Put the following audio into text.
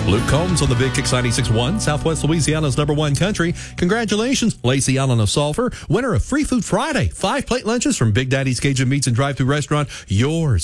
Luke Combs on the Big Kicks 96.1, Southwest Louisiana's #1 country. Congratulations, Lacey Allen of Sulphur, winner of Free Food Friday. 5 plate lunches from Big Daddy's Cajun Meats and Drive-Thru Restaurant. Yours.